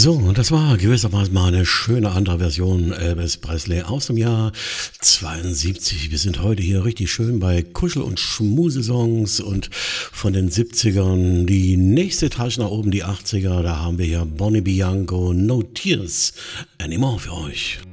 So, und das war gewissermaßen mal eine schöne andere Version Elvis Presley aus dem Jahr 72. Wir sind heute hier richtig schön bei Kuschel- und Schmusesongs und von den 70ern die nächste Etage nach oben, die 80er. Da haben wir hier Bonnie Bianco, No Tears Anymore für euch.